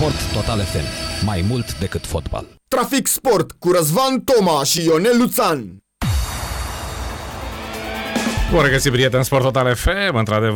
Sport Total FM. Mai mult decât fotbal. Trafic Sport cu Răzvan Toma și Ionel Luțan. Bun regăsit, prieteni, Sport Total FM, într-adevăr.